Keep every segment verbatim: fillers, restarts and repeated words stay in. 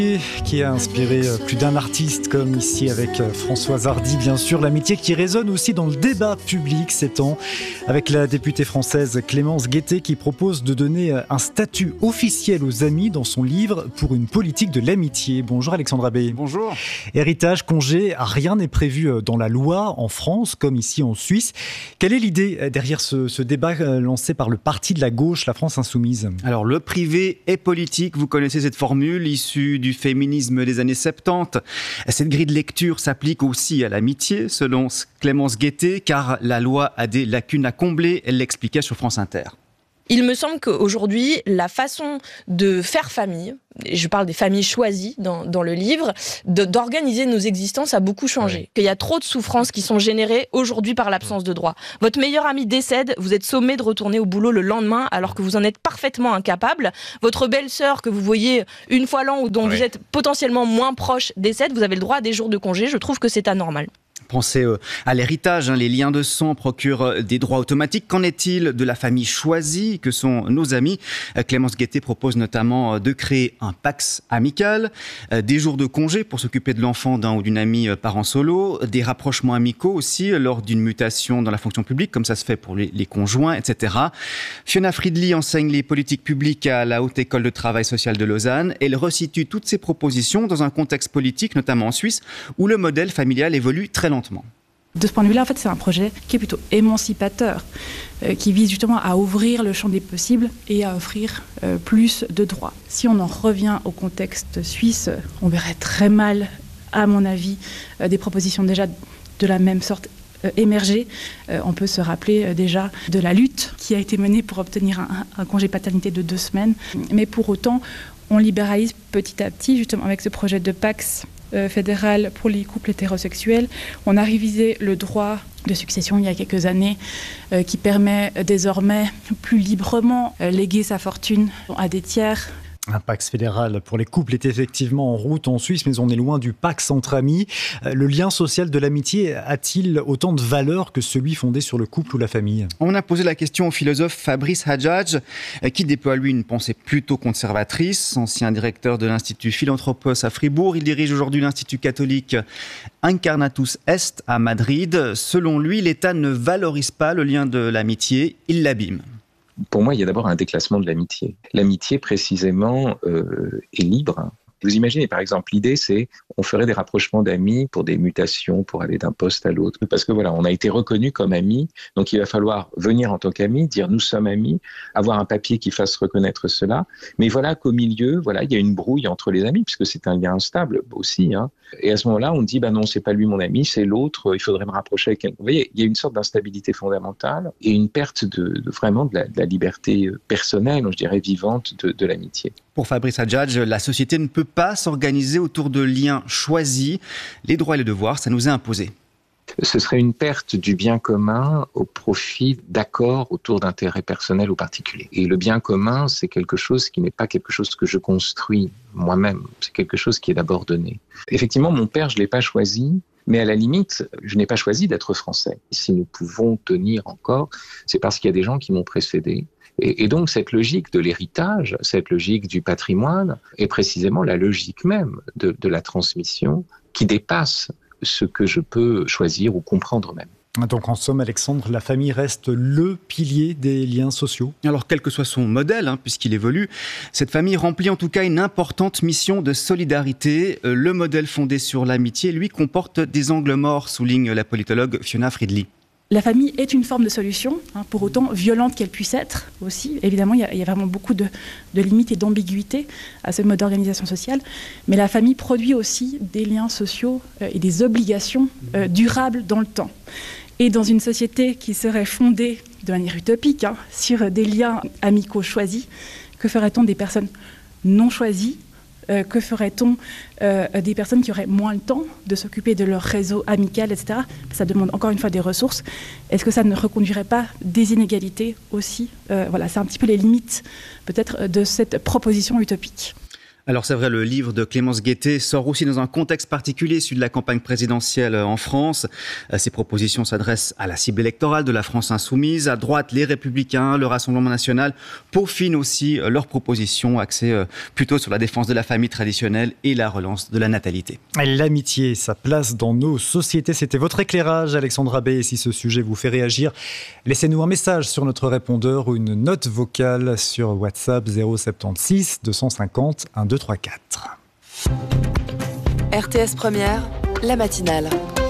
Qui a inspiré plus d'un artiste, comme ici avec Françoise Hardy, bien sûr. L'amitié qui résonne aussi dans le débat public ces temps, avec la députée française Clémence Guettet qui propose de donner un statut officiel aux amis dans son livre pour une politique de l'amitié. Bonjour Alexandre Abbé. Bonjour. Héritage, congé, rien n'est prévu dans la loi en France comme ici en Suisse. Quelle est l'idée derrière ce, ce débat lancé par le parti de la gauche, la France Insoumise ? Alors le privé est politique, vous connaissez cette formule issue du féminisme des années soixante-dix. Cette grille de lecture s'applique aussi à l'amitié, selon Clémence Guettet, car la loi a des lacunes à combler, elle l'expliquait sur France Inter. Il me semble qu'aujourd'hui, la façon de faire famille, et je parle des familles choisies dans, dans le livre, de, d'organiser nos existences a beaucoup changé. Ouais. Qu'il y a trop de souffrances qui sont générées aujourd'hui par l'absence de droit. Votre meilleur ami décède, vous êtes sommé de retourner au boulot le lendemain alors que vous en êtes parfaitement incapable. Votre belle-sœur que vous voyez une fois l'an ou dont ouais. vous êtes potentiellement moins proche décède, vous avez le droit à des jours de congé. Je trouve que c'est anormal. Pensez à l'héritage, hein, les liens de sang procurent des droits automatiques. Qu'en est-il de la famille choisie que sont nos amis ? Clémence Guettet propose notamment de créer un Pacs amical, des jours de congé pour s'occuper de l'enfant d'un ou d'une amie parent solo, des rapprochements amicaux aussi lors d'une mutation dans la fonction publique, comme ça se fait pour les, les conjoints, et cetera. Fiona Friedli enseigne les politiques publiques à la Haute École de Travail Social de Lausanne. Elle resitue toutes ces propositions dans un contexte politique, notamment en Suisse, où le modèle familial évolue très lentement. De ce point de vue-là, en fait, c'est un projet qui est plutôt émancipateur, euh, qui vise justement à ouvrir le champ des possibles et à offrir euh, plus de droits. Si on en revient au contexte suisse, on verrait très mal, à mon avis, euh, des propositions déjà de la même sorte euh, émerger. Euh, on peut se rappeler euh, déjà de la lutte qui a été menée pour obtenir un, un congé paternité de deux semaines. Mais pour autant, on libéralise petit à petit, justement avec ce projet de Pacs Euh, fédéral pour les couples hétérosexuels. On a révisé le droit de succession il y a quelques années euh, qui permet euh, désormais plus librement euh, léguer sa fortune à des tiers. Un Pacs fédéral pour les couples est effectivement en route en Suisse, mais on est loin du Pacs entre amis. Le lien social de l'amitié a-t-il autant de valeur que celui fondé sur le couple ou la famille ? On a posé la question au philosophe Fabrice Hadjadj, qui déploie lui une pensée plutôt conservatrice. Ancien directeur de l'Institut Philanthropos à Fribourg, il dirige aujourd'hui l'Institut catholique Incarnatus Est à Madrid. Selon lui, l'État ne valorise pas le lien de l'amitié, il l'abîme. Pour moi, il y a d'abord un déclassement de l'amitié. L'amitié, précisément, euh, est libre. Vous imaginez, par exemple, l'idée, c'est on ferait des rapprochements d'amis pour des mutations, pour aller d'un poste à l'autre. Parce que voilà, on a été reconnu comme amis, donc il va falloir venir en tant qu'amis, dire nous sommes amis, avoir un papier qui fasse reconnaître cela. Mais voilà qu'au milieu, voilà, il y a une brouille entre les amis, puisque c'est un lien instable aussi. Hein. Et à ce moment-là, on dit, bah non, c'est pas lui mon ami, c'est l'autre, il faudrait me rapprocher avec quelqu'un. Vous voyez, il y a une sorte d'instabilité fondamentale et une perte de, de vraiment de la, de la liberté personnelle, je dirais, vivante de, de l'amitié. Pour Fabrice Hadjadj, la société ne peut pas s'organiser autour de liens choisis. Les droits et les devoirs, ça nous est imposé. Ce serait une perte du bien commun au profit d'accords autour d'intérêts personnels ou particuliers. Et le bien commun, c'est quelque chose qui n'est pas quelque chose que je construis moi-même. C'est quelque chose qui est d'abord donné. Effectivement, mon père, je ne l'ai pas choisi. Mais à la limite, je n'ai pas choisi d'être français. Si nous pouvons tenir encore, c'est parce qu'il y a des gens qui m'ont précédé. Et, et donc cette logique de l'héritage, cette logique du patrimoine, est précisément la logique même de, de la transmission qui dépasse ce que je peux choisir ou comprendre même. Donc en somme, Alexandre, la famille reste le pilier des liens sociaux. Alors quel que soit son modèle, hein, puisqu'il évolue, cette famille remplit en tout cas une importante mission de solidarité. Le modèle fondé sur l'amitié, lui, comporte des angles morts, souligne la politologue Fiona Friedli. La famille est une forme de solution, hein, pour autant violente qu'elle puisse être aussi. Évidemment, il y a, il y a vraiment beaucoup de, de limites et d'ambiguïté à ce mode d'organisation sociale. Mais la famille produit aussi des liens sociaux euh, et des obligations euh, durables dans le temps. Et dans une société qui serait fondée de manière utopique hein, sur des liens amicaux choisis, que ferait-on des personnes non choisies ? Euh, que ferait-on euh, des personnes qui auraient moins le temps de s'occuper de leur réseau amical, et cetera. Ça demande encore une fois des ressources. Est-ce que ça ne reconduirait pas des inégalités aussi ? euh, Voilà, c'est un petit peu les limites peut-être de cette proposition utopique. Alors c'est vrai, le livre de Clémence Guettet sort aussi dans un contexte particulier, celui de la campagne présidentielle en France. Ces propositions s'adressent à la cible électorale de la France insoumise. À droite, les Républicains, le Rassemblement national peaufinent aussi leurs propositions axées plutôt sur la défense de la famille traditionnelle et la relance de la natalité. L'amitié, sa place dans nos sociétés, c'était votre éclairage, Alexandre Abbé. Et si ce sujet vous fait réagir, laissez-nous un message sur notre répondeur ou une note vocale sur WhatsApp zéro sept six deux cent cinquante un deux trois quatre. R T S Première, la matinale.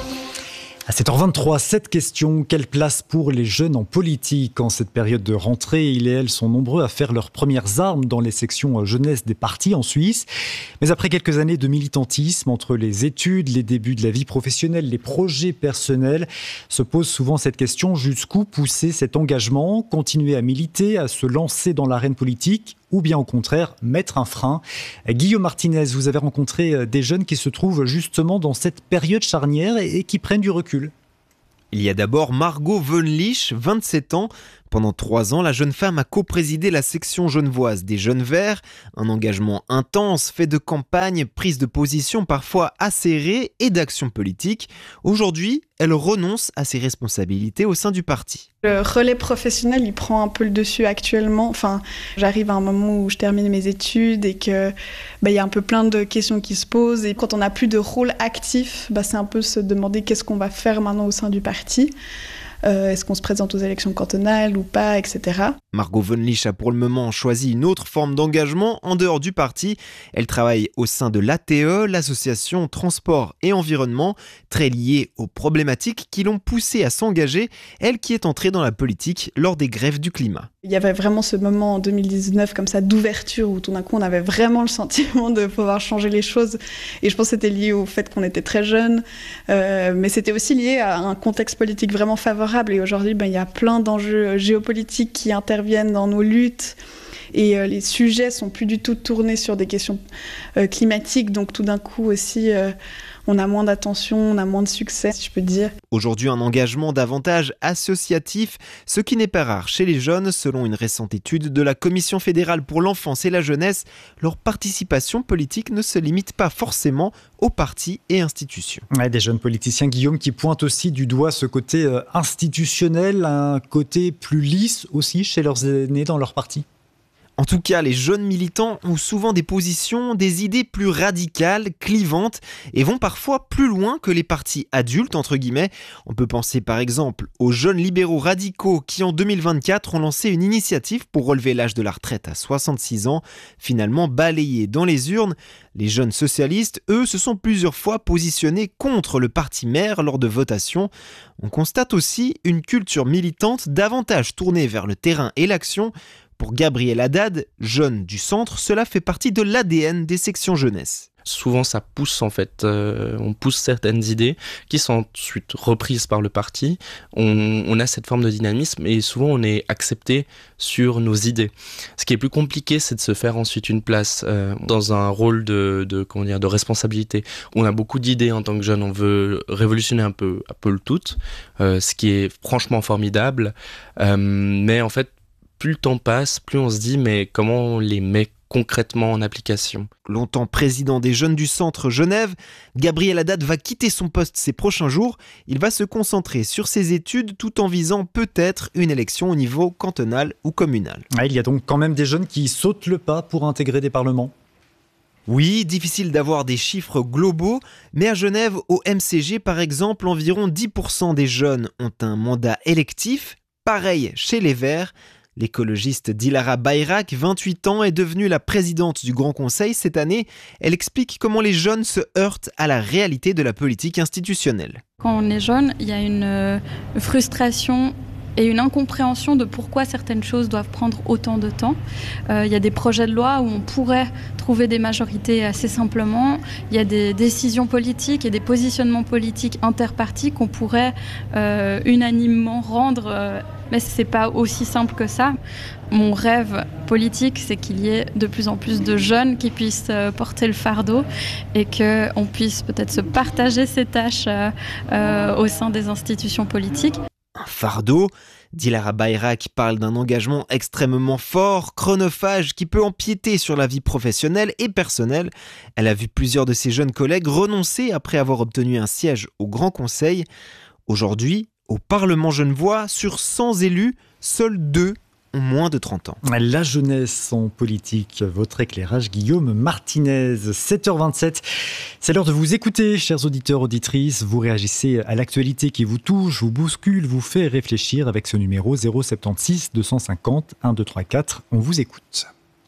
À sept heures vingt-trois, cette question, quelle place pour les jeunes en politique? En cette période de rentrée, ils et elles sont nombreux à faire leurs premières armes dans les sections jeunesse des partis en Suisse. Mais après quelques années de militantisme, entre les études, les débuts de la vie professionnelle, les projets personnels, se pose souvent cette question, jusqu'où pousser cet engagement, continuer à militer, à se lancer dans l'arène politique, ou bien au contraire mettre un frein. Guillaume Martinez, vous avez rencontré des jeunes qui se trouvent justement dans cette période charnière et qui prennent du recul. Il y a d'abord Margot Vonlich, vingt-sept ans. Pendant trois ans, la jeune femme a coprésidé la section genevoise des Jeunes Verts. Un engagement intense, fait de campagne, prise de position parfois acérée et d'action politique. Aujourd'hui, elle renonce à ses responsabilités au sein du parti. Le relais professionnel, il prend un peu le dessus actuellement. Enfin, j'arrive à un moment où je termine mes études et que bah, y a un peu plein de questions qui se posent. Et quand on n'a plus de rôle actif, bah, c'est un peu se demander qu'est-ce qu'on va faire maintenant au sein du parti. Euh, est-ce qu'on se présente aux élections cantonales ou pas, et cetera. Margot Vonlich a pour le moment choisi une autre forme d'engagement en dehors du parti. Elle travaille au sein de l'A T E, l'association Transport et Environnement, très liée aux problématiques qui l'ont poussée à s'engager, elle qui est entrée dans la politique lors des grèves du climat. Il y avait vraiment ce moment en deux mille dix-neuf comme ça d'ouverture où tout d'un coup on avait vraiment le sentiment de pouvoir changer les choses et je pense que c'était lié au fait qu'on était très jeunes euh, mais c'était aussi lié à un contexte politique vraiment favorable et aujourd'hui ben, il y a plein d'enjeux géopolitiques qui interviennent dans nos luttes et euh, les sujets sont plus du tout tournés sur des questions euh, climatiques donc tout d'un coup aussi euh, on a moins d'attention, on a moins de succès, si je peux dire. Aujourd'hui, un engagement davantage associatif, ce qui n'est pas rare chez les jeunes. Selon une récente étude de la Commission fédérale pour l'enfance et la jeunesse, leur participation politique ne se limite pas forcément aux partis et institutions. Ouais, des jeunes politiciens, Guillaume, qui pointent aussi du doigt ce côté euh, institutionnel, un côté plus lisse aussi chez leurs aînés dans leur parti. En tout cas, les jeunes militants ont souvent des positions, des idées plus radicales, clivantes et vont parfois plus loin que les partis adultes, entre guillemets. On peut penser par exemple aux jeunes libéraux radicaux qui en deux mille vingt-quatre ont lancé une initiative pour relever l'âge de la retraite à soixante-six ans, finalement balayée dans les urnes. Les jeunes socialistes, eux, se sont plusieurs fois positionnés contre le parti maire lors de votations. On constate aussi une culture militante davantage tournée vers le terrain et l'action. Pour Gabriel Haddad, jeune du centre, cela fait partie de l'A D N des sections jeunesse. Souvent ça pousse en fait, euh, on pousse certaines idées qui sont ensuite reprises par le parti, on, on a cette forme de dynamisme et souvent on est accepté sur nos idées. Ce qui est plus compliqué, c'est de se faire ensuite une place euh, dans un rôle de, de, comment dire, de responsabilité. On a beaucoup d'idées en tant que jeune, on veut révolutionner un peu, un peu le tout, euh, ce qui est franchement formidable, euh, mais en fait plus le temps passe, plus on se dit mais comment on les met concrètement en application. Longtemps président des Jeunes du Centre Genève, Gabriel Haddad va quitter son poste ces prochains jours. Il va se concentrer sur ses études tout en visant peut-être une élection au niveau cantonal ou communal. Ah, il y a donc quand même des jeunes qui sautent le pas pour intégrer des parlements. Oui, difficile d'avoir des chiffres globaux, mais à Genève, au M C G par exemple, environ dix pour cent des jeunes ont un mandat électif. Pareil chez les Verts. L'écologiste Dilara Bayrak, vingt-huit ans, est devenue la présidente du Grand Conseil cette année. Elle explique comment les jeunes se heurtent à la réalité de la politique institutionnelle. Quand on est jeune, il y a une euh, frustration et une incompréhension de pourquoi certaines choses doivent prendre autant de temps. Euh, il y a des projets de loi où on pourrait trouver des majorités assez simplement. Il y a des décisions politiques et des positionnements politiques interpartis qu'on pourrait euh, unanimement rendre, euh, mais ce n'est pas aussi simple que ça. Mon rêve politique, c'est qu'il y ait de plus en plus de jeunes qui puissent euh, porter le fardeau et qu'on puisse peut-être se partager ces tâches euh, euh, au sein des institutions politiques. Un fardeau, Dilara Bayrak parle d'un engagement extrêmement fort, chronophage, qui peut empiéter sur la vie professionnelle et personnelle. Elle a vu plusieurs de ses jeunes collègues renoncer après avoir obtenu un siège au Grand Conseil. Aujourd'hui, au Parlement genevois, sur cent élus, seuls deux ont moins de trente ans. La jeunesse en politique, votre éclairage, Guillaume Martinez. sept heures vingt-sept, c'est l'heure de vous écouter, chers auditeurs, auditrices. Vous réagissez à l'actualité qui vous touche, vous bouscule, vous fait réfléchir avec ce numéro zéro sept six deux cent cinquante un deux trois quatre. On vous écoute.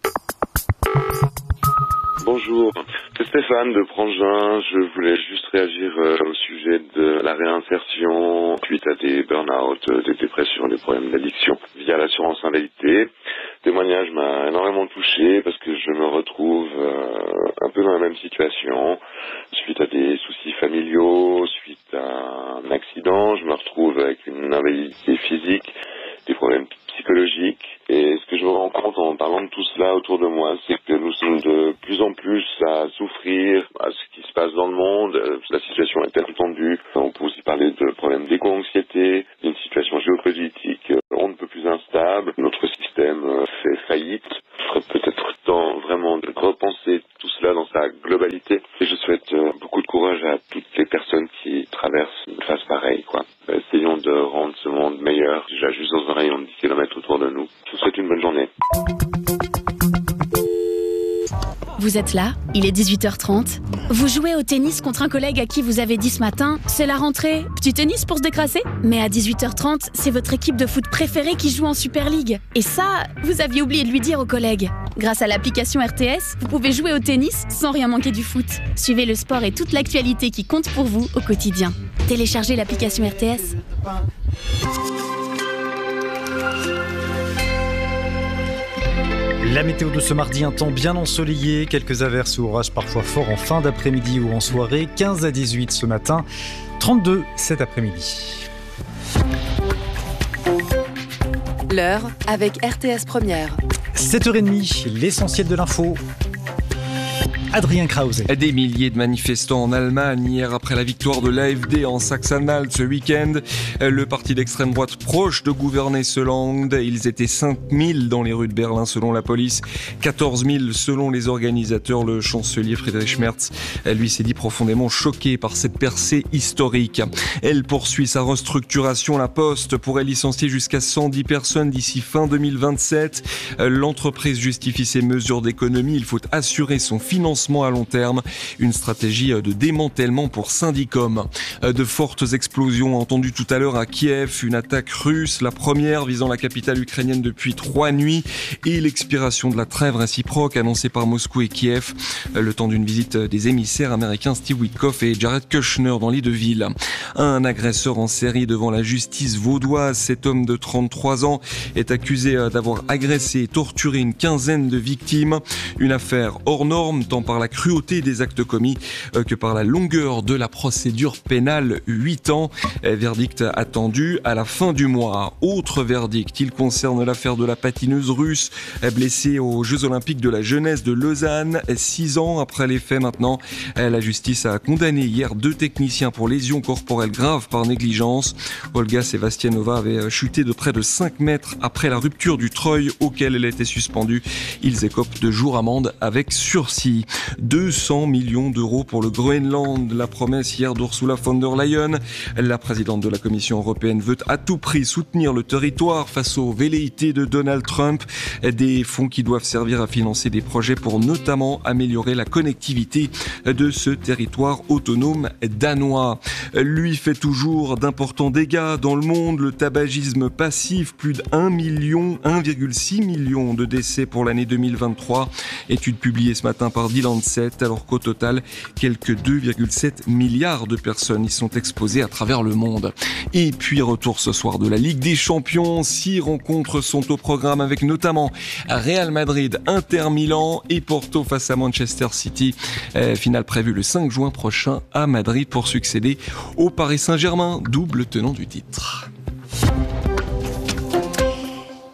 Bonjour, c'est Stéphane de Prangin. Je voulais juste réagir euh, au sujet de la réinsertion suite à des burn-out, euh, des dépressions, des problèmes d'addiction via l'assurance invalidité. Le témoignage m'a énormément touché parce que je me retrouve euh, un peu dans la même situation. Suite à des soucis familiaux, suite à un accident, je me retrouve avec une invalidité physique, des problèmes psychologiques. Et ce que je me rends compte en parlant de tout cela autour de moi, c'est que nous sommes de plus en plus à souffrir à ce qui se passe dans le monde. La situation est tellement tendue. On peut aussi parler de problèmes d'éco-anxiété, d'une situation géopolitique on ne peut plus instable. Notre système fait faillite. Il serait peut-être temps vraiment de repenser tout cela dans sa globalité. Et je souhaite beaucoup de courage à toutes les personnes qui traversent une phase pareille, quoi. Essayons de rendre ce monde meilleur, déjà juste dans un rayon de dix kilomètres autour de nous. Je vous souhaite une bonne journée. Vous êtes là, il est dix-huit heures trente. Vous jouez au tennis contre un collègue à qui vous avez dit ce matin « C'est la rentrée, petit tennis pour se décrasser ?» Mais à dix-huit heures trente, c'est votre équipe de foot préférée qui joue en Super League. Et ça, vous aviez oublié de lui dire au collègue. Grâce à l'application R T S, vous pouvez jouer au tennis sans rien manquer du foot. Suivez le sport et toute l'actualité qui compte pour vous au quotidien. Téléchargez l'application R T S. La météo de ce mardi, un temps bien ensoleillé, quelques averses ou orages parfois forts en fin d'après-midi ou en soirée, quinze à dix-huit ce matin, trente-deux cet après-midi. L'heure avec R T S Première. sept heures trente, l'essentiel de l'info. Adrien Krause. Des milliers de manifestants en Allemagne hier après la victoire de l'A F D en Saxe-Anhalt ce week-end. Le parti d'extrême droite proche de gouverner ce land. Ils étaient cinq mille dans les rues de Berlin selon la police, quatorze mille selon les organisateurs. Le chancelier Friedrich Merz, lui, s'est dit profondément choqué par cette percée historique. Elle poursuit sa restructuration. La Poste pourrait licencier jusqu'à cent dix personnes d'ici fin deux mille vingt-sept. L'entreprise justifie ses mesures d'économie. Il faut assurer son financement à long terme, une stratégie de démantèlement pour Syndicom. De fortes explosions entendues tout à l'heure à Kiev, une attaque russe, la première visant la capitale ukrainienne depuis trois nuits, et l'expiration de la trêve réciproque annoncée par Moscou et Kiev, le temps d'une visite des émissaires américains Steve Witkoff et Jared Kushner dans les deux villes. Un agresseur en série devant la justice vaudoise, cet homme de trente-trois ans est accusé d'avoir agressé et torturé une quinzaine de victimes. Une affaire hors norme, tant par la cruauté des actes commis que par la longueur de la procédure pénale, huit ans. Verdict attendu à la fin du mois. Autre verdict, il concerne l'affaire de la patineuse russe blessée aux Jeux Olympiques de la jeunesse de Lausanne. Six ans après les faits maintenant, la justice a condamné hier deux techniciens pour lésions corporelles graves par négligence. Olga Sevastianova avait chuté de près de cinq mètres après la rupture du treuil auquel elle était suspendue. Ils écopent de jours amende avec sursis. deux cents millions d'euros pour le Groenland. La promesse hier d'Ursula von der Leyen. La présidente de la Commission européenne veut à tout prix soutenir le territoire face aux velléités de Donald Trump. Des fonds qui doivent servir à financer des projets pour notamment améliorer la connectivité de ce territoire autonome danois. Lui fait toujours d'importants dégâts dans le monde. Le tabagisme passif, plus de un million, un virgule six million de décès pour l'année deux mille vingt-trois. Étude publiée ce matin par The Lancet, alors qu'au total, quelques deux virgule sept milliards de personnes y sont exposées à travers le monde. Et puis retour ce soir de la Ligue des Champions. Six rencontres sont au programme avec notamment Real Madrid, Inter Milan et Porto face à Manchester City. Euh, finale prévue le cinq juin prochain à Madrid pour succéder au Paris Saint-Germain, double tenant du titre.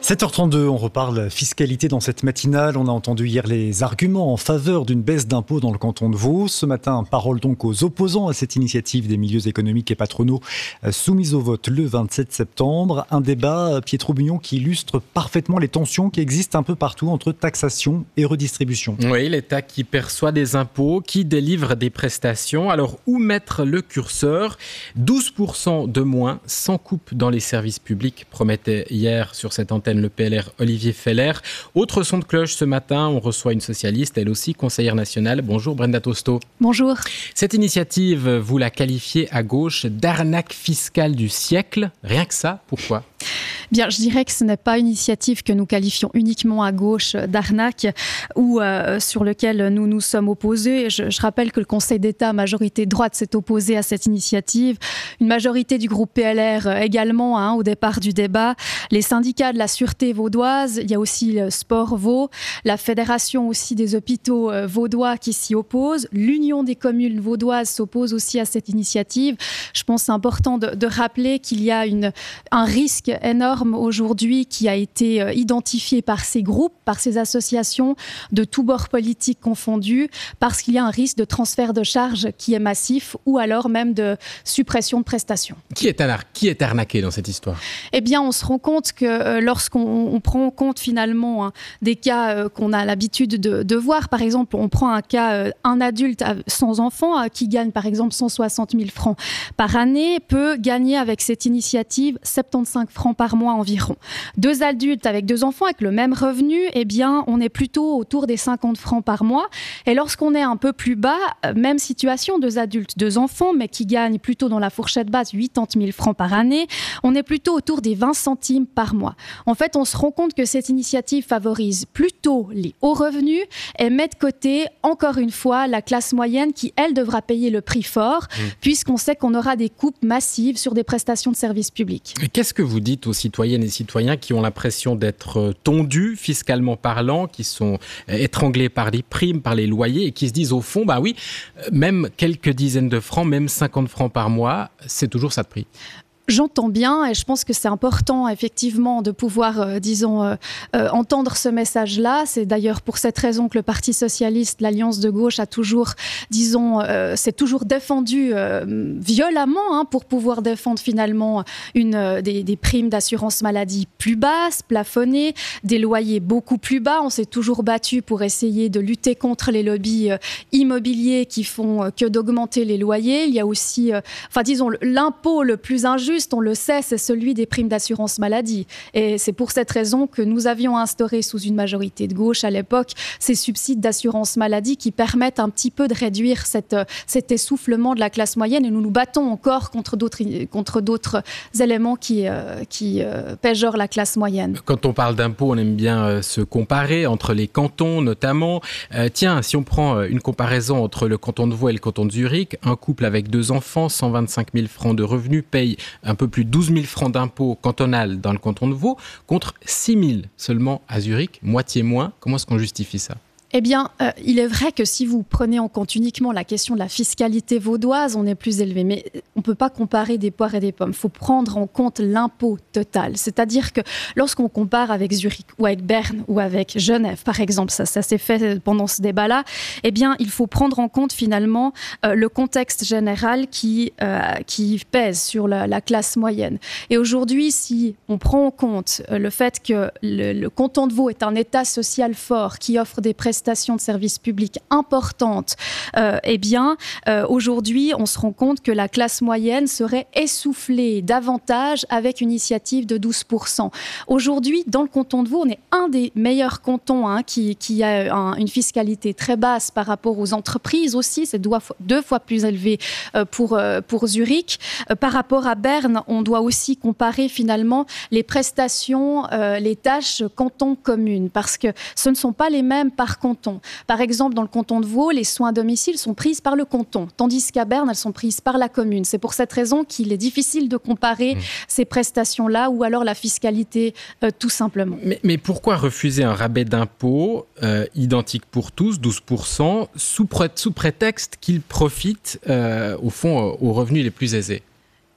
sept heures trente-deux, on reparle fiscalité dans cette matinale. On a entendu hier les arguments en faveur d'une baisse d'impôts dans le canton de Vaud. Ce matin, parole donc aux opposants à cette initiative des milieux économiques et patronaux soumise au vote le vingt-sept septembre. Un débat, Pietro Bugnon, qui illustre parfaitement les tensions qui existent un peu partout entre taxation et redistribution. Oui, l'État qui perçoit des impôts, qui délivre des prestations. Alors, où mettre le curseur ? douze pour cent de moins, sans coupe dans les services publics, promettait hier sur cette antenne le P L R Olivier Feller. Autre son de cloche ce matin, on reçoit une socialiste, elle aussi conseillère nationale. Bonjour Brenda Tosto. Bonjour. Cette initiative, vous la qualifiez à gauche d'arnaque fiscale du siècle. Rien que ça, pourquoi ? Bien, je dirais que ce n'est pas une initiative que nous qualifions uniquement à gauche d'arnaque ou euh, sur lequel nous nous sommes opposés. Je, je rappelle que le Conseil d'État, majorité droite, s'est opposé à cette initiative. Une majorité du groupe P L R également, hein, au départ du débat. Les syndicats de la sûreté vaudoise, il y a aussi le Sport Vaud, la fédération aussi des hôpitaux vaudois qui s'y oppose. L'Union des communes vaudoises s'oppose aussi à cette initiative. Je pense que c'est important de, de rappeler qu'il y a une, un risque énorme aujourd'hui qui a été identifié par ces groupes, par ces associations de tous bords politiques confondus, parce qu'il y a un risque de transfert de charges qui est massif ou alors même de suppression de prestations. Qui est, arna- qui est arnaqué dans cette histoire ? Eh bien, on se rend compte que euh, lorsqu'on on prend en compte finalement hein, des cas euh, qu'on a l'habitude de, de voir, par exemple, on prend un cas, euh, un adulte sans enfant euh, qui gagne par exemple cent soixante mille francs par année, peut gagner avec cette initiative soixante-quinze francs par mois environ. Deux adultes avec deux enfants avec le même revenu, eh bien, on est plutôt autour des cinquante francs par mois. Et lorsqu'on est un peu plus bas, même situation, deux adultes, deux enfants, mais qui gagnent plutôt dans la fourchette basse quatre-vingt mille francs par année, on est plutôt autour des vingt centimes par mois. En fait, on se rend compte que cette initiative favorise plutôt les hauts revenus et met de côté, encore une fois, la classe moyenne qui, elle, devra payer le prix fort, mmh. puisqu'on sait qu'on aura des coupes massives sur des prestations de services publics. Et qu'est-ce que vous dites aux citoyennes et citoyens qui ont l'impression d'être tondus, fiscalement parlant, qui sont étranglés par les primes, par les loyers, et qui se disent au fond, bah oui, même quelques dizaines de francs, même cinquante francs par mois, c'est toujours ça de prix. J'entends bien et je pense que c'est important effectivement de pouvoir, euh, disons, euh, euh, entendre ce message-là. C'est d'ailleurs pour cette raison que le Parti socialiste, l'Alliance de gauche, a toujours, disons, euh, s'est toujours défendu euh, violemment hein, pour pouvoir défendre finalement une, euh, des, des primes d'assurance maladie plus basses, plafonnées, des loyers beaucoup plus bas. On s'est toujours battu pour essayer de lutter contre les lobbies euh, immobiliers qui font euh, que d'augmenter les loyers. Il y a aussi, euh, enfin disons, l'impôt le plus injuste, on le sait, c'est celui des primes d'assurance maladie. Et c'est pour cette raison que nous avions instauré sous une majorité de gauche à l'époque ces subsides d'assurance maladie qui permettent un petit peu de réduire cette, cet essoufflement de la classe moyenne. Et nous nous battons encore contre d'autres, contre d'autres éléments qui, euh, qui euh, péjorent la classe moyenne. Quand on parle d'impôts, on aime bien euh, se comparer entre les cantons notamment. Euh, tiens, si on prend une comparaison entre le canton de Vaud et le canton de Zurich, un couple avec deux enfants, cent vingt-cinq mille francs de revenus, paye un peu plus de douze mille francs d'impôts cantonal dans le canton de Vaud, contre six mille seulement à Zurich, moitié moins. Comment est-ce qu'on justifie ça ? Eh bien, euh, il est vrai que si vous prenez en compte uniquement la question de la fiscalité vaudoise, on est plus élevé. Mais on ne peut pas comparer des poires et des pommes. Il faut prendre en compte l'impôt total. C'est-à-dire que lorsqu'on compare avec Zurich ou avec Berne ou avec Genève, par exemple, ça, ça s'est fait pendant ce débat-là, eh bien, il faut prendre en compte finalement euh, le contexte général qui, euh, qui pèse sur la, la classe moyenne. Et aujourd'hui, si on prend en compte euh, le fait que le, le canton de Vaud est un État social fort qui offre des prestations de services publics importantes, euh, eh bien, euh, aujourd'hui, on se rend compte que la classe moyenne serait essoufflée davantage avec une initiative de douze pour cent. Aujourd'hui, dans le canton de Vaud, on est un des meilleurs cantons hein, qui, qui a un, une fiscalité très basse par rapport aux entreprises aussi. C'est deux fois, deux fois plus élevé euh, pour, euh, pour Zurich. Euh, par rapport à Berne, on doit aussi comparer finalement les prestations, euh, les tâches canton-commune, parce que ce ne sont pas les mêmes par canton. Par exemple, dans le canton de Vaud, les soins à domicile sont prises par le canton, tandis qu'à Berne, elles sont prises par la commune. C'est pour cette raison qu'il est difficile de comparer mmh. ces prestations-là ou alors la fiscalité euh, tout simplement. Mais, mais pourquoi refuser un rabais d'impôt euh, identique pour tous, douze pour cent, sous, pré- sous prétexte qu'il profite euh, au fond euh, aux revenus les plus aisés ?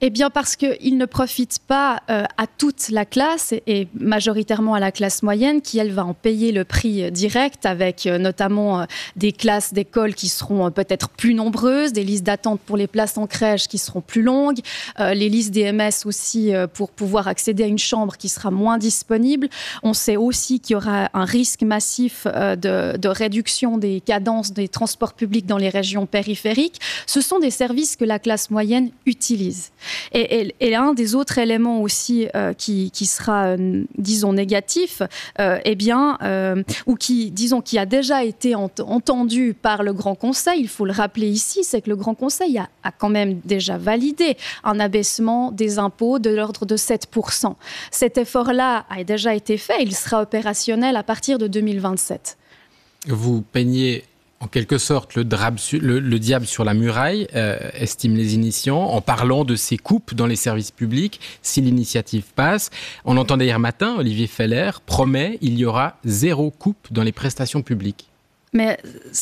Eh bien parce qu'il ne profite pas euh, à toute la classe et, et majoritairement à la classe moyenne qui, elle, va en payer le prix direct avec euh, notamment euh, des classes d'école qui seront euh, peut-être plus nombreuses, des listes d'attente pour les places en crèche qui seront plus longues, euh, les listes D M S aussi euh, pour pouvoir accéder à une chambre qui sera moins disponible. On sait aussi qu'il y aura un risque massif euh, de, de réduction des cadences des transports publics dans les régions périphériques. Ce sont des services que la classe moyenne utilise. Et, et, et un des autres éléments aussi euh, qui, qui sera, euh, disons, négatif, euh, eh bien, euh, ou qui, disons, qui a déjà été ent- entendu par le Grand Conseil, il faut le rappeler ici, c'est que le Grand Conseil a, a quand même déjà validé un abaissement des impôts de l'ordre de sept pour cent. Cet effort-là a déjà été fait, il sera opérationnel à partir de deux mille vingt-sept. Vous peignez en quelque sorte le, drab, le, le diable sur la muraille, euh, estiment les initiants, en parlant de ces coupes dans les services publics si l'initiative passe. On entendait hier matin, Olivier Feller promet il y aura zéro coupe dans les prestations publiques. Mais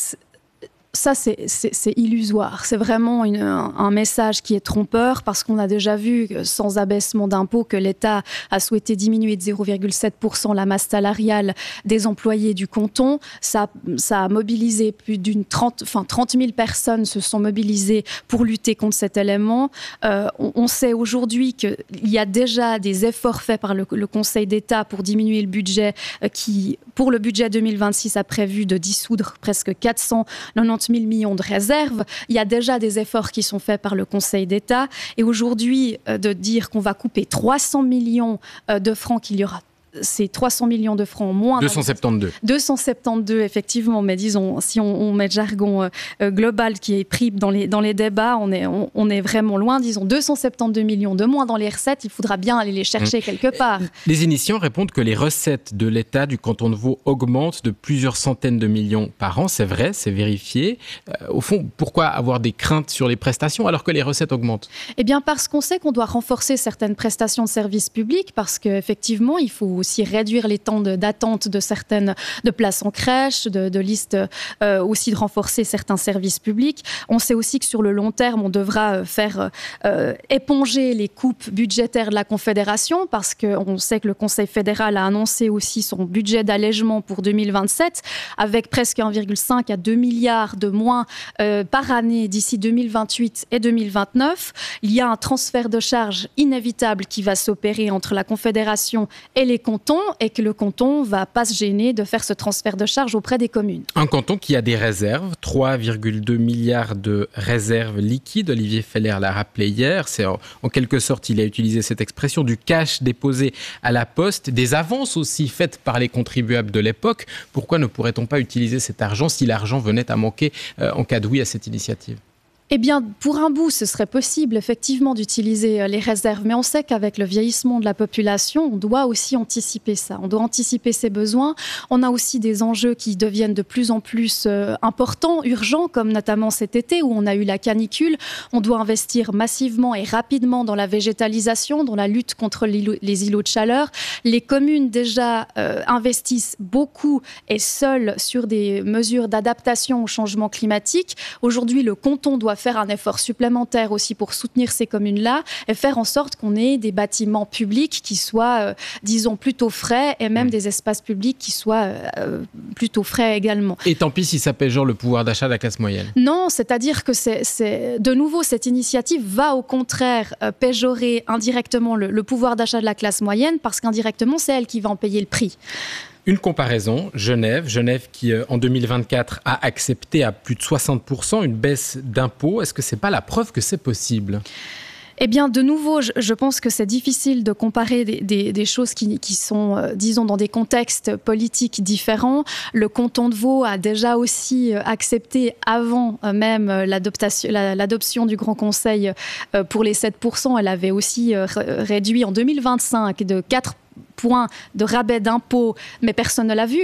ça, c'est, c'est, c'est illusoire. C'est vraiment une, un, un message qui est trompeur parce qu'on a déjà vu, sans abaissement d'impôts, que l'État a souhaité diminuer de zéro virgule sept pour cent la masse salariale des employés du canton. Ça, ça a mobilisé plus d'une trente, enfin, trente mille personnes se sont mobilisées pour lutter contre cet élément. Euh, on, on sait aujourd'hui qu'il y a déjà des efforts faits par le, le Conseil d'État pour diminuer le budget euh, qui, pour le budget deux mille vingt-six, a prévu de dissoudre presque quatre cent quatre-vingt-dix mille millions de réserves. Il y a déjà des efforts qui sont faits par le Conseil d'État. Et aujourd'hui, euh, de dire qu'on va couper trois cents millions euh, de francs, qu'il y aura c'est trois cents millions de francs en moins. deux cent soixante-douze. deux cent soixante-douze, effectivement, mais disons, si on, on met le jargon euh, global qui est pris dans les, dans les débats, on est, on, on est vraiment loin. Disons, deux cent soixante-douze millions de moins dans les recettes, il faudra bien aller les chercher mmh. quelque part. Les initiants répondent que les recettes de l'État du canton de Vaud augmentent de plusieurs centaines de millions par an. C'est vrai, c'est vérifié. Euh, au fond, pourquoi avoir des craintes sur les prestations alors que les recettes augmentent ? Eh bien, parce qu'on sait qu'on doit renforcer certaines prestations de services publics, parce qu'effectivement, il faut aussi réduire les temps de, d'attente de certaines de places en crèche, de, de listes, euh, aussi de renforcer certains services publics. On sait aussi que sur le long terme, on devra faire euh, éponger les coupes budgétaires de la Confédération, parce qu'on sait que le Conseil fédéral a annoncé aussi son budget d'allègement pour deux mille vingt-sept, avec presque un virgule cinq à deux milliards de moins euh, par année d'ici deux mille vingt-huit et deux mille vingt-neuf. Il y a un transfert de charges inévitable qui va s'opérer entre la Confédération et les cantons, et que le canton ne va pas se gêner de faire ce transfert de charges auprès des communes. Un canton qui a des réserves, trois virgule deux milliards de réserves liquides. Olivier Feller l'a rappelé hier. C'est en, en quelque sorte, il a utilisé cette expression, du cash déposé à la poste, des avances aussi faites par les contribuables de l'époque. Pourquoi ne pourrait-on pas utiliser cet argent si l'argent venait à manquer euh, en cas de oui à cette initiative ? Eh bien, pour un bout, ce serait possible effectivement d'utiliser les réserves, mais on sait qu'avec le vieillissement de la population, on doit aussi anticiper ça. On doit anticiper ses besoins. On a aussi des enjeux qui deviennent de plus en plus euh, importants, urgents, comme notamment cet été où on a eu la canicule. On doit investir massivement et rapidement dans la végétalisation, dans la lutte contre les îlots de chaleur. Les communes déjà euh, investissent beaucoup et seules sur des mesures d'adaptation au changement climatique. Aujourd'hui, le canton doit faire un effort supplémentaire aussi pour soutenir ces communes-là et faire en sorte qu'on ait des bâtiments publics qui soient, euh, disons, plutôt frais et même mmh. des espaces publics qui soient euh, plutôt frais également. Et tant pis si ça pèse genre le pouvoir d'achat de la classe moyenne. Non, c'est-à-dire que c'est, c'est, de nouveau, cette initiative va au contraire euh, péjorer indirectement le, le pouvoir d'achat de la classe moyenne parce qu'indirectement, c'est elle qui va en payer le prix. Une comparaison, Genève, Genève qui en deux mille vingt-quatre a accepté à plus de soixante pour cent une baisse d'impôts. Est-ce que ce n'est pas la preuve que c'est possible ? Eh bien, de nouveau, je, je pense que c'est difficile de comparer des, des, des choses qui, qui sont, euh, disons, dans des contextes politiques différents. Le canton de Vaud a déjà aussi accepté, avant même l'adoption, la, l'adoption du Grand Conseil euh, pour les sept pour cent, elle avait aussi euh, réduit en deux mille vingt-cinq de quatre points de rabais d'impôts, mais personne ne l'a vu.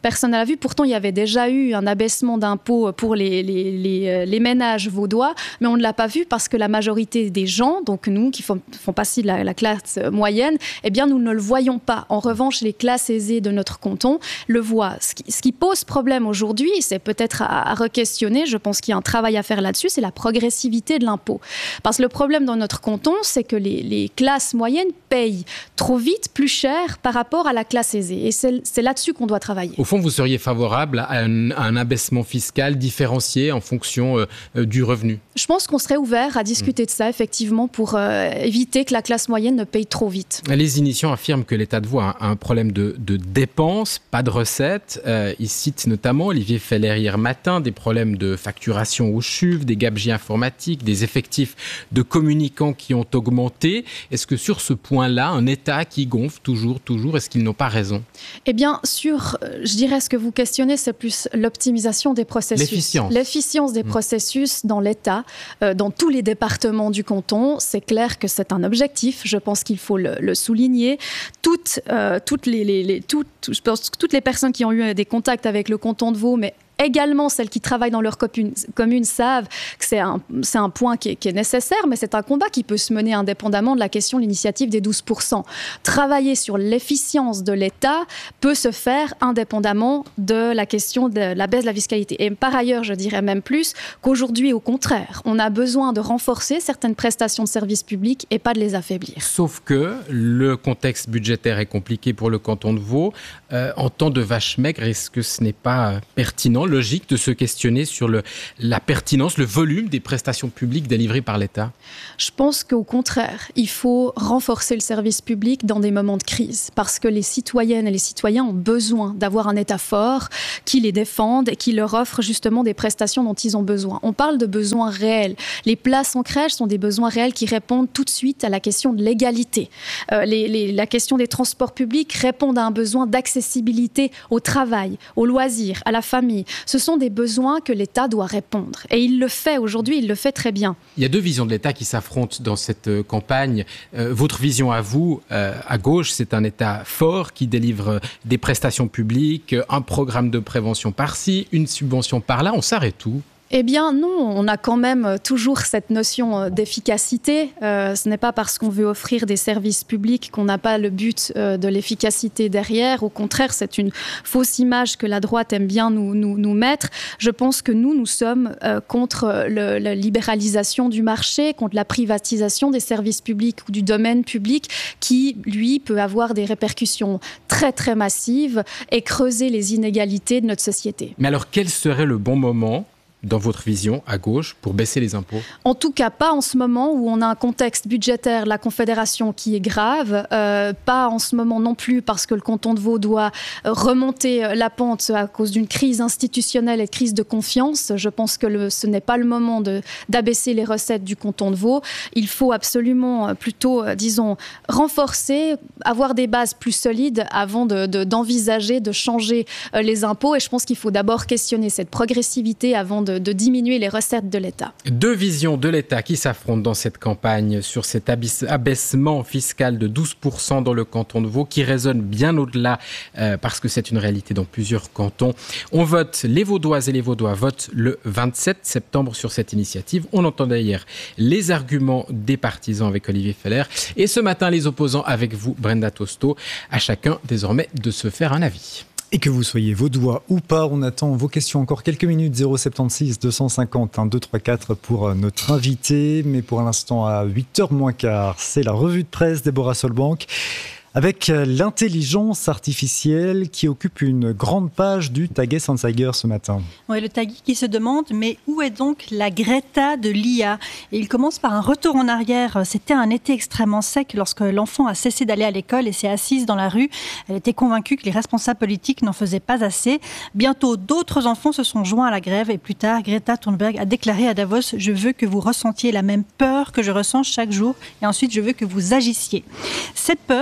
personne ne l'a vu. Pourtant, il y avait déjà eu un abaissement d'impôts pour les, les, les, les ménages vaudois, mais on ne l'a pas vu parce que la majorité des gens, donc nous qui font, font partie de la, la classe moyenne, eh bien, nous ne le voyons pas. En revanche, les classes aisées de notre canton le voient. Ce qui, ce qui pose problème aujourd'hui, c'est peut-être à, à re-questionner, je pense qu'il y a un travail à faire là-dessus, c'est la progressivité de l'impôt. Parce que le problème dans notre canton, c'est que les, les classes moyennes payent trop vite, plus cher par rapport à la classe aisée. Et c'est, c'est là-dessus qu'on doit travailler. Au fond, vous seriez favorable à un, à un abaissement fiscal différencié en fonction euh, du revenu? Je pense qu'on serait ouvert à discuter mmh. de ça, effectivement, pour euh, éviter que la classe moyenne ne paye trop vite. Les initiants affirment que l'État de Vaud a un problème de, de dépenses, pas de recettes. Euh, ils citent notamment, Olivier Feller hier matin, des problèmes de facturation au C H U V, des gabegies informatiques, des effectifs de communicants qui ont augmenté. Est-ce que sur ce point-là, un État qui gonfle toujours, toujours, est-ce qu'ils n'ont pas raison? Eh bien, sur, je dirais, ce que vous questionnez, c'est plus l'optimisation des processus. L'efficience. L'efficience des mmh. processus dans l'État, euh, dans tous les départements du canton. C'est clair que c'est un objectif. Je pense qu'il faut le, le souligner. Toutes, euh, toutes, les, les, les, toutes, je pense que toutes les personnes qui ont eu des contacts avec le canton de Vaud, mais également celles qui travaillent dans leur commune, commune savent que c'est un, c'est un point qui est, qui est nécessaire, mais c'est un combat qui peut se mener indépendamment de la question de l'initiative des douze pour cent. Travailler sur l'efficience de l'État peut se faire indépendamment de la question de la baisse de la fiscalité. Et par ailleurs, je dirais même plus qu'aujourd'hui, au contraire, on a besoin de renforcer certaines prestations de services publics et pas de les affaiblir. Sauf que le contexte budgétaire est compliqué pour le canton de Vaud. Euh, en temps de vache maigre, est-ce que ce n'est pas pertinent, logique de se questionner sur le, la pertinence, le volume des prestations publiques délivrées par l'État? Je pense qu'au contraire, il faut renforcer le service public dans des moments de crise parce que les citoyennes et les citoyens ont besoin d'avoir un État fort qui les défende et qui leur offre justement des prestations dont ils ont besoin. On parle de besoins réels. Les places en crèche sont des besoins réels qui répondent tout de suite à la question de l'égalité. Euh, les, les, la question des transports publics répond à un besoin d'accessibilité au travail, aux loisirs, à la famille. Ce sont des besoins que l'État doit répondre. Et il le fait aujourd'hui, il le fait très bien. Il y a deux visions de l'État qui s'affrontent dans cette euh, campagne. Euh, votre vision à vous, euh, à gauche, c'est un État fort qui délivre des prestations publiques, un programme de prévention par-ci, une subvention par-là. On s'arrête où ? Eh bien non, on a quand même toujours cette notion d'efficacité. Euh, ce n'est pas parce qu'on veut offrir des services publics qu'on n'a pas le but euh, de l'efficacité derrière. Au contraire, c'est une fausse image que la droite aime bien nous, nous, nous mettre. Je pense que nous, nous sommes euh, contre le, la libéralisation du marché, contre la privatisation des services publics ou du domaine public qui, lui, peut avoir des répercussions très, très massives et creuser les inégalités de notre société. Mais alors, quel serait le bon moment dans votre vision, à gauche, pour baisser les impôts? En tout cas, pas en ce moment où on a un contexte budgétaire de la Confédération qui est grave, euh, pas en ce moment non plus parce que le canton de Vaud doit remonter la pente à cause d'une crise institutionnelle et de crise de confiance. Je pense que le, ce n'est pas le moment de, d'abaisser les recettes du canton de Vaud. Il faut absolument plutôt, disons, renforcer, avoir des bases plus solides avant de, de, d'envisager de changer les impôts. Et je pense qu'il faut d'abord questionner cette progressivité avant de de diminuer les recettes de l'État. Deux visions de l'État qui s'affrontent dans cette campagne sur cet abaissement fiscal de douze pour cent dans le canton de Vaud qui résonne bien au-delà euh, parce que c'est une réalité dans plusieurs cantons. On vote, les Vaudoises et les Vaudois votent le vingt-sept septembre sur cette initiative. On entendait hier les arguments des partisans avec Olivier Feller et ce matin les opposants avec vous, Brenda Tosto. À chacun désormais de se faire un avis. Et que vous soyez vaudois ou pas, on attend vos questions encore quelques minutes. Zéro sept six deux cent cinquante deux trois quatre pour notre invité. Mais pour l'instant, à huit heures moins quart, c'est la revue de presse Déborah Solbank. Avec l'intelligence artificielle qui occupe une grande page du Tagesanzeiger ce matin. Oui, le Tagi qui se demande, mais où est donc la Greta de l'I A ? Et il commence par un retour en arrière. C'était un été extrêmement sec lorsque l'enfant a cessé d'aller à l'école et s'est assise dans la rue. Elle était convaincue que les responsables politiques n'en faisaient pas assez. Bientôt, d'autres enfants se sont joints à la grève et plus tard, Greta Thunberg a déclaré à Davos « Je veux que vous ressentiez la même peur que je ressens chaque jour et ensuite je veux que vous agissiez ». Cette peur, elle a fait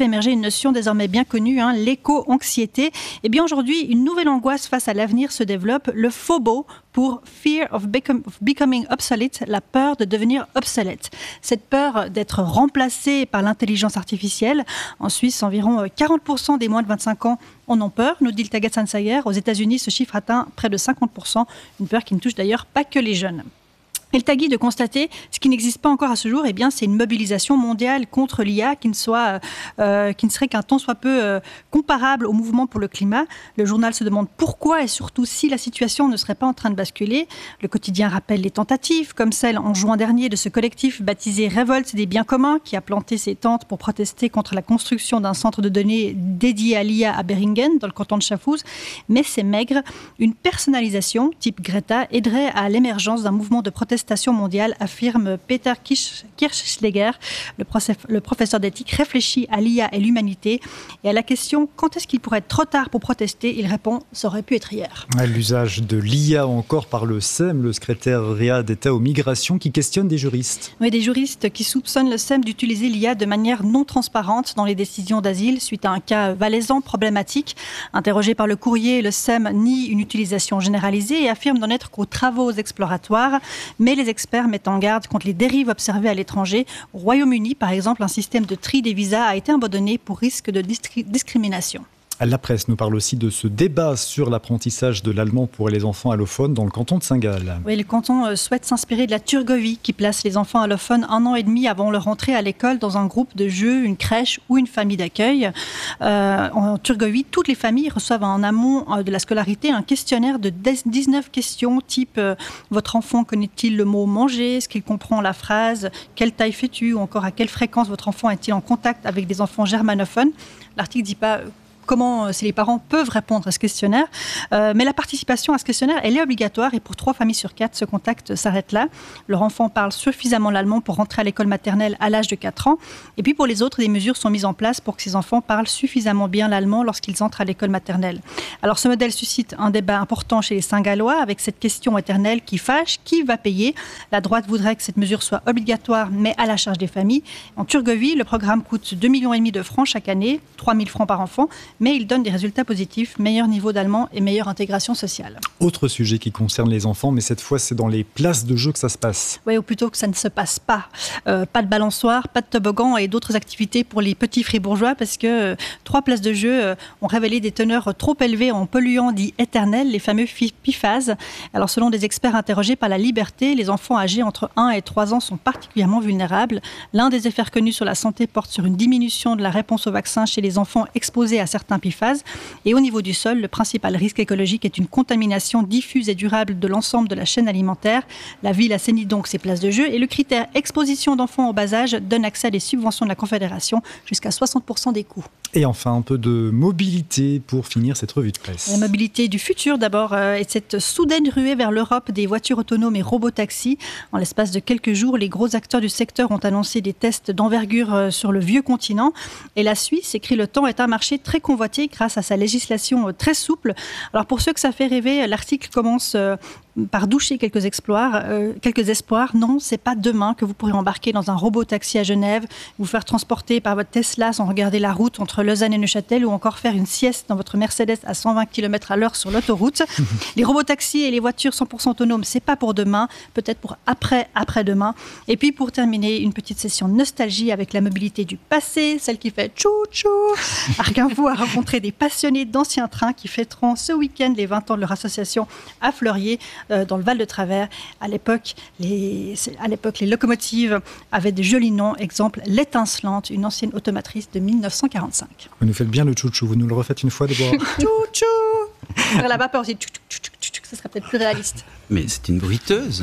émerger une notion désormais bien connue, hein, l'éco-anxiété. Et bien aujourd'hui, une nouvelle angoisse face à l'avenir se développe, le FOBO, pour Fear of, become, of Becoming Obsolete, la peur de devenir obsolète. Cette peur d'être remplacée par l'intelligence artificielle. En Suisse, environ quarante pour cent des moins de vingt-cinq ans en ont peur, nous dit le Tagat Sansayer. Aux États-Unis, ce chiffre atteint près de cinquante pour cent, une peur qui ne touche d'ailleurs pas que les jeunes. Et le Tagui de constater ce qui n'existe pas encore à ce jour, eh bien, c'est une mobilisation mondiale contre l'I A qui ne, soit, euh, qui ne serait qu'un tant soit peu euh, comparable au mouvement pour le climat. Le journal se demande pourquoi et surtout si la situation ne serait pas en train de basculer. Le quotidien rappelle les tentatives, comme celle en juin dernier de ce collectif baptisé Révolte des biens communs qui a planté ses tentes pour protester contre la construction d'un centre de données dédié à l'I A à Beringen, dans le canton de Schaffhouse. Mais c'est maigre. Une personnalisation type Greta aiderait à l'émergence d'un mouvement de protestation mondiale, affirme Peter Kirchschläger, le, le professeur d'éthique réfléchi à l'I A et l'humanité. Et à la question « Quand est-ce qu'il pourrait être trop tard pour protester ?», il répond « Ça aurait pu être hier ». L'usage de l'I A encore par le S E M, le secrétariat d'État aux migrations, qui questionne des juristes. Oui, des juristes qui soupçonnent le S E M d'utiliser l'I A de manière non transparente dans les décisions d'asile suite à un cas valaisan problématique. Interrogé par le Courrier, le S E M nie une utilisation généralisée et affirme n'en être qu'aux travaux exploratoires. Mais les experts mettent en garde contre les dérives observées à l'étranger. Au Royaume-Uni, par exemple, un système de tri des visas a été abandonné pour risque de discrimination. La presse nous parle aussi de ce débat sur l'apprentissage de l'allemand pour les enfants allophones dans le canton de Saint-Gall. Oui, le canton souhaite s'inspirer de la Turgovie qui place les enfants allophones un an et demi avant leur entrée à l'école dans un groupe de jeux, une crèche ou une famille d'accueil. Euh, en Turgovie, toutes les familles reçoivent en amont de la scolarité un questionnaire de dix-neuf questions type euh, « Votre enfant connaît-il le mot manger ? Est-ce qu'il comprend la phrase ? Quelle taille fais-tu » ou encore « À quelle fréquence votre enfant est-il en contact avec des enfants germanophones ?» L'article ne dit pas comment si les parents peuvent répondre à ce questionnaire. Euh, mais la participation à ce questionnaire, elle est obligatoire et pour trois familles sur quatre, ce contact s'arrête là. Leur enfant parle suffisamment l'allemand pour rentrer à l'école maternelle à l'âge de quatre ans. Et puis pour les autres, des mesures sont mises en place pour que ces enfants parlent suffisamment bien l'allemand lorsqu'ils entrent à l'école maternelle. Alors ce modèle suscite un débat important chez les Saint-Gallois avec cette question éternelle qui fâche, qui va payer ? La droite voudrait que cette mesure soit obligatoire mais à la charge des familles. En Turgovie, le programme coûte deux virgule cinq millions de francs chaque année, trois mille francs par enfant. Mais il donne des résultats positifs, meilleur niveau d'allemand et meilleure intégration sociale. Autre sujet qui concerne les enfants, mais cette fois c'est dans les places de jeu que ça se passe. Oui, ou plutôt que ça ne se passe pas. Euh, pas de balançoire, pas de toboggan et d'autres activités pour les petits fribourgeois parce que euh, trois places de jeu euh, ont révélé des teneurs trop élevées en polluants dits éternels, les fameux P F A S. Alors selon des experts interrogés par La Liberté, les enfants âgés entre un et trois ans sont particulièrement vulnérables. L'un des effets reconnus sur la santé porte sur une diminution de la réponse au vaccin chez les enfants exposés à certains P F A S. Et au niveau du sol, le principal risque écologique est une contamination diffuse et durable de l'ensemble de la chaîne alimentaire. La ville assainit donc ses places de jeu et le critère exposition d'enfants au bas âge donne accès à des subventions de la Confédération jusqu'à soixante pour cent des coûts. Et enfin, un peu de mobilité pour finir cette revue de presse. La mobilité du futur d'abord euh, et cette soudaine ruée vers l'Europe des voitures autonomes et robotaxis. En l'espace de quelques jours, les gros acteurs du secteur ont annoncé des tests d'envergure euh, sur le vieux continent. Et la Suisse, écrit Le Temps, est un marché très convoité grâce à sa législation très souple. Alors pour ceux que ça fait rêver, l'article commence euh, par doucher quelques exploits, euh, quelques espoirs. Non, c'est pas demain que vous pourrez embarquer dans un robot taxi à Genève, vous faire transporter par votre Tesla sans regarder la route entre Lausanne et Neuchâtel ou encore faire une sieste dans votre Mercedes à cent vingt kilomètres à l'heure sur l'autoroute. Les robots taxis et les voitures cent pour cent autonomes, c'est pas pour demain, peut-être pour après, après-demain. Et puis pour terminer, une petite session nostalgie avec la mobilité du passé, celle qui fait tchou-tchou. Arquin-vous a rencontré des passionnés d'anciens trains qui fêteront ce week-end les vingt ans de leur association à Fleurier, euh, dans le Val de Travers. À l'époque, les, à l'époque, les locomotives avaient des jolis noms. Exemple, l'Étincelante, une ancienne automatrice de mille neuf cent quarante-cinq. Vous nous faites bien le tchou-tchou. Vous nous le refaites une fois d'abord. Tchou-tchou. Faire la vapeur aussi. Tchou-tchou. Ce serait peut-être plus réaliste. Mais c'est une bruiteuse.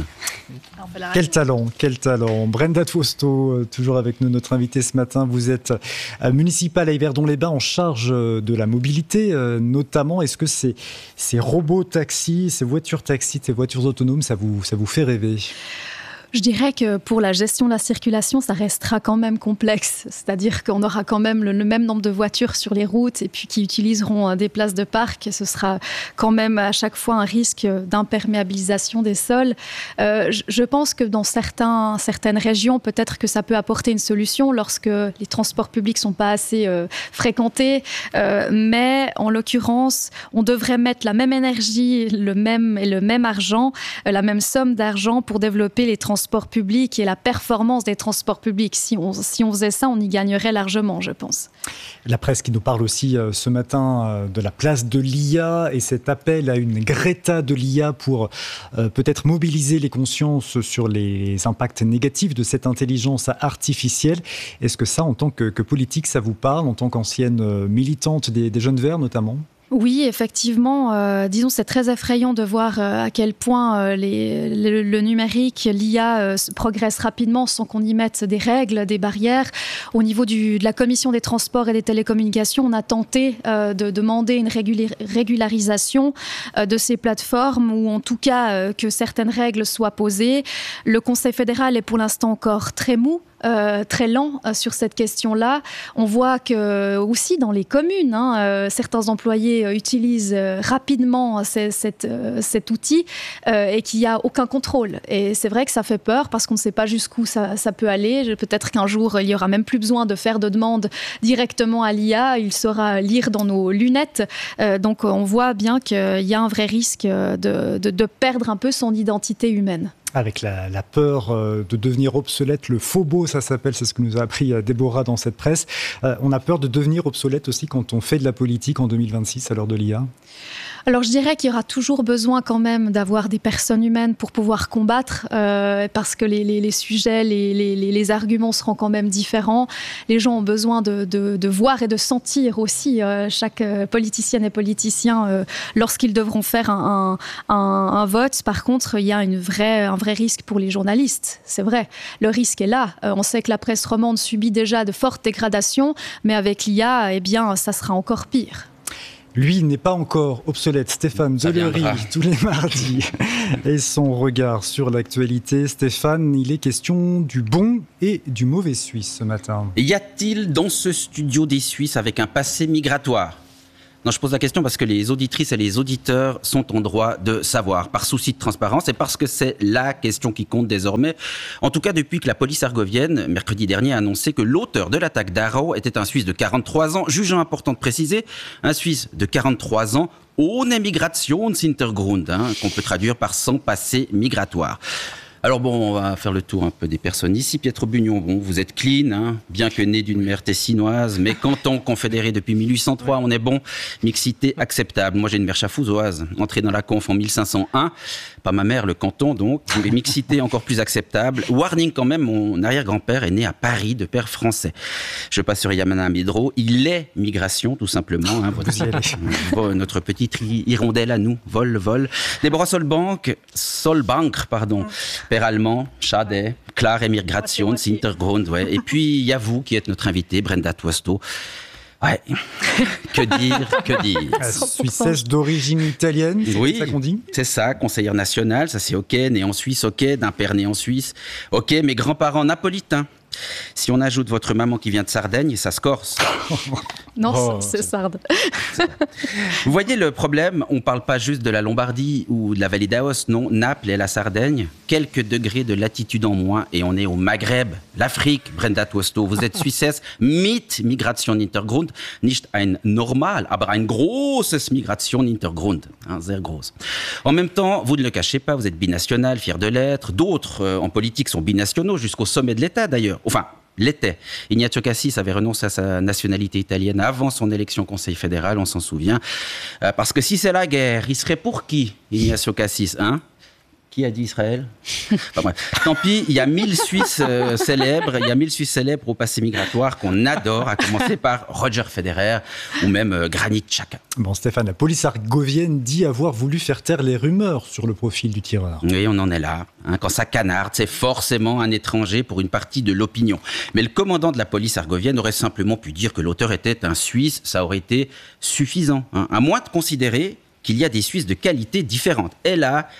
Quel talent, quel talent. Brenda Twosto, toujours avec nous, notre invitée ce matin. Vous êtes municipale à Yverdon-les-Bains en charge de la mobilité, notamment. Est-ce que ces, ces robots taxis, ces voitures taxis, ces voitures autonomes, ça vous, ça vous fait rêver ? Je dirais que pour la gestion de la circulation, ça restera quand même complexe. C'est-à-dire qu'on aura quand même le, le même nombre de voitures sur les routes et puis qui utiliseront des places de parc. Ce sera quand même à chaque fois un risque d'imperméabilisation des sols. Euh, je, je pense que dans certains, certaines régions, peut-être que ça peut apporter une solution lorsque les transports publics ne sont pas assez euh, fréquentés. Euh, mais en l'occurrence, on devrait mettre la même énergie le même, et le même argent, euh, la même somme d'argent pour développer les transports transports publics et la performance des transports publics. Si on, si on faisait ça, on y gagnerait largement, je pense. La presse qui nous parle aussi euh, ce matin euh, de la place de l'I A et cet appel à une Greta de l'I A pour euh, peut-être mobiliser les consciences sur les impacts négatifs de cette intelligence artificielle. Est-ce que ça, en tant que, que politique, ça vous parle, en tant qu'ancienne euh, militante des, des Jeunes Verts notamment ? Oui, effectivement, euh, disons c'est très effrayant de voir euh, à quel point euh, les, le, le numérique, l'I A euh, progresse rapidement sans qu'on y mette des règles, des barrières. Au niveau du, de la Commission des transports et des télécommunications, on a tenté euh, de demander une régula- régularisation euh, de ces plateformes ou en tout cas euh, que certaines règles soient posées. Le Conseil fédéral est pour l'instant encore très mou. Euh, très lent euh, sur cette question-là. On voit que aussi dans les communes, hein, euh, certains employés euh, utilisent euh, rapidement c- cette, euh, cet outil euh, et qu'il n'y a aucun contrôle. Et c'est vrai que ça fait peur parce qu'on ne sait pas jusqu'où ça, ça peut aller. Peut-être qu'un jour, il n'y aura même plus besoin de faire de demande directement à l'I A. Il saura lire dans nos lunettes. Euh, donc on voit bien qu'il y a un vrai risque de, de, de perdre un peu son identité humaine. Avec la, la peur euh, de devenir obsolète, le phobo, ça s'appelle, c'est ce que nous a appris euh, Déborah dans cette presse. Euh, on a peur de devenir obsolète aussi quand on fait de la politique en deux mille vingt-six à l'heure de l'I A. Alors je dirais qu'il y aura toujours besoin quand même d'avoir des personnes humaines pour pouvoir combattre, euh, parce que les, les, les sujets, les, les, les arguments seront quand même différents. Les gens ont besoin de, de, de voir et de sentir aussi euh, chaque politicienne et politicien euh, lorsqu'ils devront faire un, un, un, un vote. Par contre, il y a une vraie, un vrai risque pour les journalistes, c'est vrai. Le risque est là. Euh, on sait que la presse romande subit déjà de fortes dégradations, mais avec l'I A, eh bien, ça sera encore pire. Lui n'est pas encore obsolète. Stéphane Deléry, tous les mardis, et son regard sur l'actualité. Stéphane, il est question du bon et du mauvais Suisse ce matin. Y a-t-il dans ce studio des Suisses avec un passé migratoire ? Non, je pose la question parce que les auditrices et les auditeurs sont en droit de savoir, par souci de transparence et parce que c'est la question qui compte désormais. En tout cas, depuis que la police argovienne, mercredi dernier, a annoncé que l'auteur de l'attaque d'Aarau était un Suisse de quarante-trois ans, jugeant important de préciser, un Suisse de quarante-trois ans, ohne Migrationshintergrund, hein, qu'on peut traduire par sans passé migratoire. Alors bon, on va faire le tour un peu des personnes ici. Pietro Bugnon, bon, vous êtes clean, hein, bien que né d'une mère tessinoise, mais canton confédéré depuis mille huit cent trois, on est bon. Mixité acceptable. Moi, j'ai une mère chafouzoise, entrée dans la conf en mille cinq cent un. Pas ma mère, le canton, donc. Mais mixité encore plus acceptable. Warning quand même, mon arrière-grand-père est né à Paris, de père français. Je passe sur Yamana Midro. Il est migration, tout simplement. Hein, votre, notre petite hirondelle à nous. Vol, vol. Déborah Solbank, Solbank, pardon. Père allemand, Schade, Klar Emigration, Hintergrund, ouais. Et puis, il y a vous qui êtes notre invité, Brenda Tuosto. Ouais, que dire, que dire. Suissesse d'origine italienne, c'est oui, ça qu'on dit ? C'est ça, conseillère nationale, ça c'est ok, né en Suisse, ok, d'un père né en Suisse, ok, mes grands-parents napolitains. Si on ajoute votre maman qui vient de Sardaigne, ça se corse. Non, oh, c'est Sarde. Vous voyez le problème, on ne parle pas juste de la Lombardie ou de la vallée d'Aos, non, Naples et la Sardaigne, quelques degrés de latitude en moins et on est au Maghreb, l'Afrique, Brenda Tuosto, vous êtes Suissesse, mit Migration Hintergrund, nicht ein normal, aber ein großes Migration Hintergrund, hein, sehr groß. En même temps, vous ne le cachez pas, vous êtes binational, fier de l'être, d'autres euh, en politique sont binationaux jusqu'au sommet de l'État d'ailleurs. Enfin, l'était. Ignazio Cassis avait renoncé à sa nationalité italienne avant son élection au Conseil fédéral, on s'en souvient. Euh, parce que si c'est la guerre, il serait pour qui, Ignazio Cassis, hein ? Qui a dit Israël ? Enfin, bref. Tant pis, il y a mille Suisses euh, célèbres, il y a mille Suisses célèbres au passé migratoire qu'on adore, à commencer par Roger Federer ou même euh, Granit Xhaka. Bon, Stéphane, la police argovienne dit avoir voulu faire taire les rumeurs sur le profil du tireur. Oui, on en est là. Hein. Quand ça canarde, c'est forcément un étranger pour une partie de l'opinion. Mais le commandant de la police argovienne aurait simplement pu dire que l'auteur était un Suisse, ça aurait été suffisant. Hein. À moins de considérer qu'il y a des Suisses de qualité différente. Et là,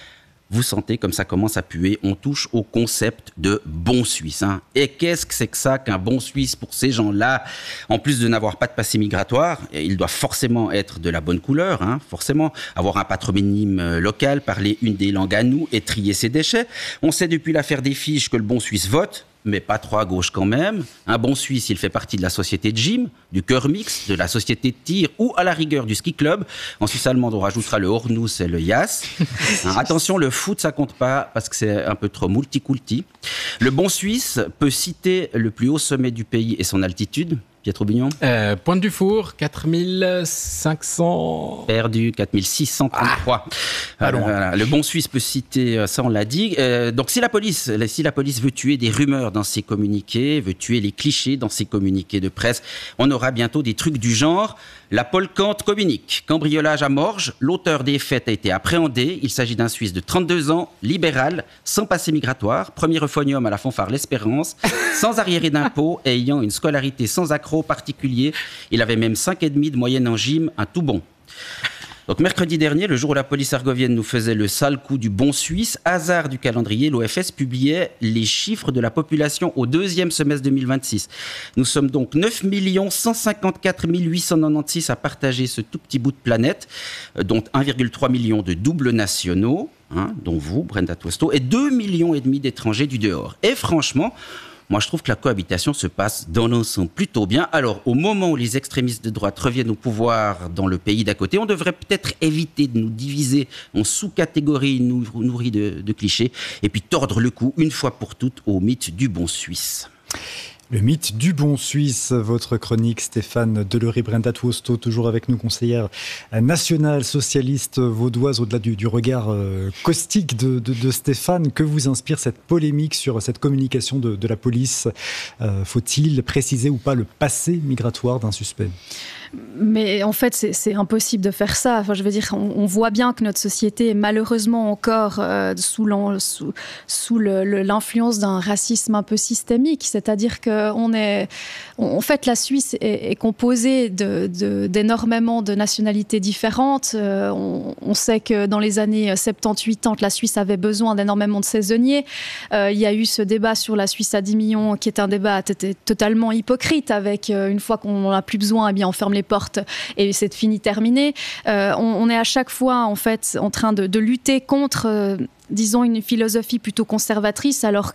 vous sentez comme ça commence à puer. On touche au concept de bon Suisse. Hein. Et qu'est-ce que c'est que ça qu'un bon Suisse pour ces gens-là? En plus de n'avoir pas de passé migratoire, il doit forcément être de la bonne couleur, hein, forcément avoir un patronyme local, parler une des langues à nous et trier ses déchets. On sait depuis l'affaire des fiches que le bon Suisse vote, mais pas trop à gauche quand même. Un bon Suisse, il fait partie de la société de gym, du chœur mix, de la société de tir ou à la rigueur du ski club. En Suisse allemande, on rajoutera le Hornus et le Jas. Hein, attention, le foot, ça compte pas parce que c'est un peu trop multiculti. Le bon Suisse peut citer le plus haut sommet du pays et son altitude. Pietro Bignon euh, Pointe du Four, quatre mille cinq cents... Perdu, quatre mille six cent trente-trois. Ah, euh, voilà. Le bon Suisse peut citer, ça on l'a dit. Euh, donc si la, police, si la police veut tuer des rumeurs dans ses communiqués, veut tuer les clichés dans ses communiqués de presse, on aura bientôt des trucs du genre. La Polkante communique. Cambriolage à Morges. L'auteur des faits a été appréhendé. Il s'agit d'un Suisse de trente-deux ans, libéral, sans passé migratoire, premier euphonium à la fanfare L'Espérance, sans arriéré d'impôts et ayant une scolarité sans accroc particulier. Il avait même cinq virgule cinq de moyenne en gym, un tout bon. Donc mercredi dernier, le jour où la police argovienne nous faisait le sale coup du bon Suisse, hasard du calendrier, l'O F S publiait les chiffres de la population au deuxième semestre deux mille vingt-six. Nous sommes donc neuf millions cent cinquante-quatre mille huit cent quatre-vingt-seize à partager ce tout petit bout de planète, dont un virgule trois million de doubles nationaux, hein, dont vous, Brenda Tuosto, et deux millions et demi d'étrangers du dehors. Et franchement, moi, je trouve que la cohabitation se passe dans l'ensemble plutôt bien. Alors, au moment où les extrémistes de droite reviennent au pouvoir dans le pays d'à côté, on devrait peut-être éviter de nous diviser en sous-catégories nourries de, de clichés et puis tordre le cou une fois pour toutes au mythe du bon Suisse. Le mythe du bon Suisse, votre chronique, Stéphane Delerey, Brenda Tuosto, toujours avec nous, conseillère nationale socialiste vaudoise, au-delà du, du regard euh, caustique de, de, de Stéphane. Que vous inspire cette polémique sur cette communication de, de la police? euh, Faut-il préciser ou pas le passé migratoire d'un suspect? Mais en fait, c'est, c'est impossible de faire ça. Enfin, je veux dire, on, on voit bien que notre société est malheureusement encore euh, sous, sous, sous le, le, l'influence d'un racisme un peu systémique. C'est-à-dire qu'on est... En fait, la Suisse est, est composée de, de, d'énormément de nationalités différentes. Euh, on, on sait que dans les années soixante-dix quatre, la Suisse avait besoin d'énormément de saisonniers. Euh, il y a eu ce débat sur la Suisse à dix millions, qui est un débat t- t- totalement hypocrite, avec euh, une fois qu'on n'en a plus besoin, eh bien, on ferme les portes et c'est fini, terminé. Euh, on, on est à chaque fois en fait en train de, de lutter contre euh, disons une philosophie plutôt conservatrice, alors